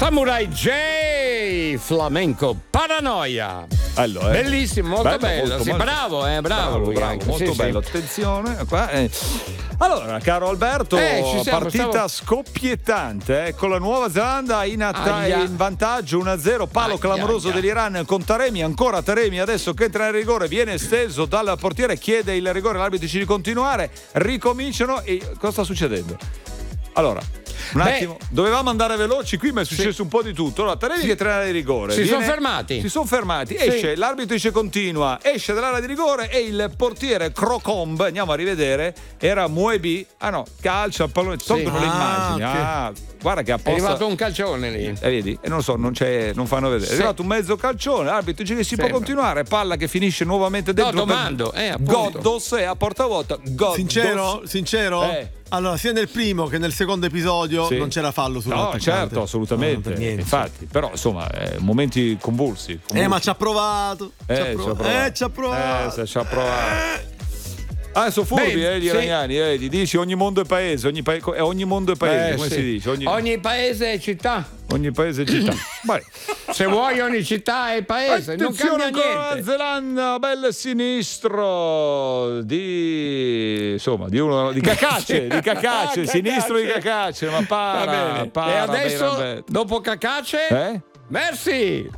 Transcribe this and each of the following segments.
Samurai J, flamenco, paranoia. Allora, bellissimo, molto bello. molto, sì, molto, bravo lui bravo, anche. molto sì, bello. sì. Attenzione qua. Allora, caro Alberto, partita scoppiettante con la Nuova Zelanda in vantaggio 1-0, palo clamoroso dell'Iran con Taremi, ancora Taremi adesso che entra nel rigore, viene esteso dal portiere, chiede il rigore, l'arbitro dice di continuare, ricominciano e cosa sta succedendo? Allora, un attimo, dovevamo andare veloci qui, ma è successo un po' di tutto. Allora, Taremi che entra nell'area di rigore. Si sono fermati. Esce, l'arbitro dice continua, esce dall'area di rigore e il portiere Crocombe, andiamo a rivedere, era Muebi. Ah no, calcia al pallone, tolgono le immagini. Guarda che apposta. È arrivato un calcione lì. Vedi? E non lo so, non fanno vedere. È arrivato un mezzo calcione, l'arbitro dice che si può continuare, palla che finisce nuovamente dentro. Domando, Goddos è a porta vuota. Sincero? Allora, sia nel primo che nel secondo episodio non c'era fallo sull'attaccante. No, certo, assolutamente. Infatti, però insomma, momenti convulsi. Ma ci ha provato. Ci ha provato. Sono furbi gli iraniani, dici ogni mondo è paese, ogni mondo è paese, come si dice? Ogni paese è città. Ogni paese è città. Se vuoi ogni città è paese. Attenzione, non cambia niente. La Zelanda, bel sinistro di Cacace, sinistro di Cacace, ma para. E adesso dopo Cacace? Merci.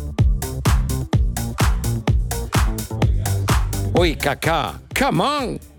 Oi Cacà, come on.